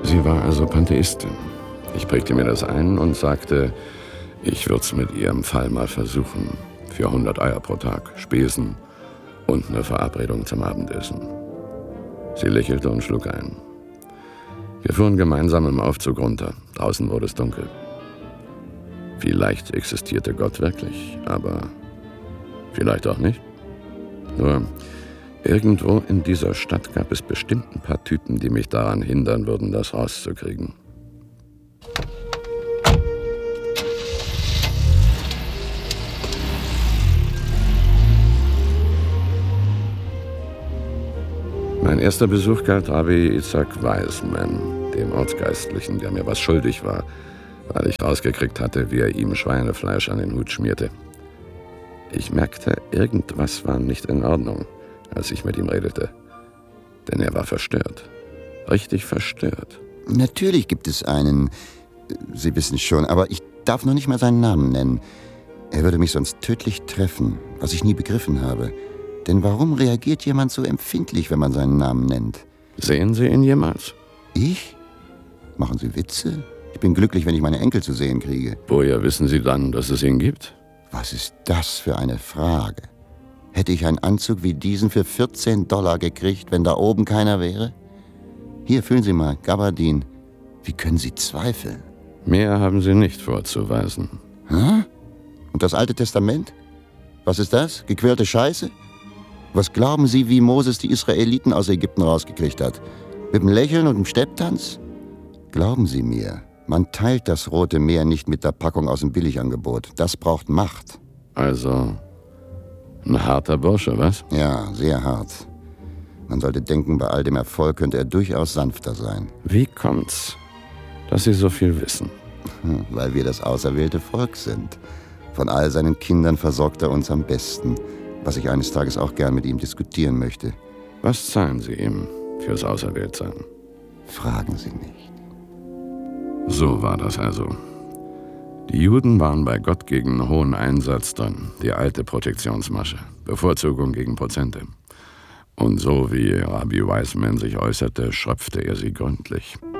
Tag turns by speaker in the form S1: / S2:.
S1: Sie war also Pantheistin. Ich prägte mir das ein und sagte, ich würde es mit ihrem Fall mal versuchen. Für 100 Eier pro Tag, Spesen und eine Verabredung zum Abendessen. Sie lächelte und schlug ein. Wir fuhren gemeinsam im Aufzug runter. Draußen wurde es dunkel. Vielleicht existierte Gott wirklich, aber vielleicht auch nicht. Nur irgendwo in dieser Stadt gab es bestimmt ein paar Typen, die mich daran hindern würden, das rauszukriegen. Mein erster Besuch galt Rabbi Isaac Wiseman, dem Ortsgeistlichen, der mir was schuldig war, weil ich rausgekriegt hatte, wie er ihm Schweinefleisch an den Hut schmierte. Ich merkte, irgendwas war nicht in Ordnung, als ich mit ihm redete. Denn er war verstört. Richtig verstört.
S2: Natürlich gibt es einen, Sie wissen schon, aber ich darf noch nicht mal seinen Namen nennen. Er würde mich sonst tödlich treffen, was ich nie begriffen habe. Denn warum reagiert jemand so empfindlich, wenn man seinen Namen nennt?
S1: Sehen Sie ihn jemals?
S2: Ich? Machen Sie Witze? Ich bin glücklich, wenn ich meine Enkel zu sehen kriege.
S1: Woher wissen Sie dann, dass es ihn gibt?
S2: Was ist das für eine Frage? Hätte ich einen Anzug wie diesen für $14 gekriegt, wenn da oben keiner wäre? Hier, fühlen Sie mal, Gabardin. Wie können Sie zweifeln?
S1: Mehr haben Sie nicht vorzuweisen.
S2: Hä? Und das Alte Testament? Was ist das? Gequirlte Scheiße? Was glauben Sie, wie Moses die Israeliten aus Ägypten rausgekriegt hat? Mit dem Lächeln und dem Stepptanz? Glauben Sie mir, man teilt das Rote Meer nicht mit der Packung aus dem Billigangebot. Das braucht Macht.
S1: Also ein harter Bursche, was?
S2: Ja, sehr hart. Man sollte denken, bei all dem Erfolg könnte er durchaus sanfter sein.
S1: Wie kommt's, dass Sie so viel wissen?
S2: Weil wir das auserwählte Volk sind. Von all seinen Kindern versorgt er uns am besten, was ich eines Tages auch gern mit ihm diskutieren möchte.
S1: Was zahlen Sie ihm fürs Auserwähltsein?
S2: Fragen Sie nicht.
S1: So war das also. Die Juden waren bei Gott gegen einen hohen Einsatz dran, die alte Protektionsmasche, Bevorzugung gegen Prozente. Und so wie Rabbi Wiseman sich äußerte, schröpfte er sie gründlich.